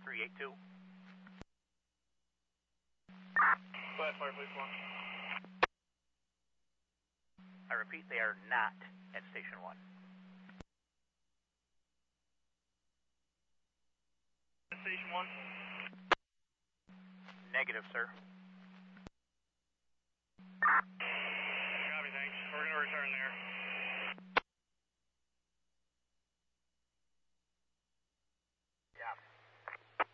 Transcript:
382. Flash fire, please, one. I repeat, they are not at Station 1. Station 1? Negative, sir. Copy, thanks. We're going to return there.